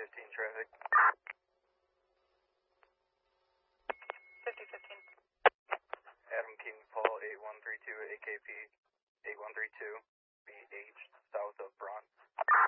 traffic. 5015. Adam King Paul 8132 AKP 8132 BH south of Bronx.